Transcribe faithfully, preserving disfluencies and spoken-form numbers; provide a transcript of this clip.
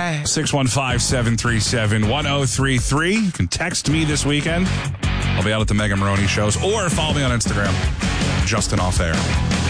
right. six one five, seven three seven, one oh three three. You can text me this weekend. I'll be out at the Mega Maroney shows, or follow me on Instagram, Justin Off Air.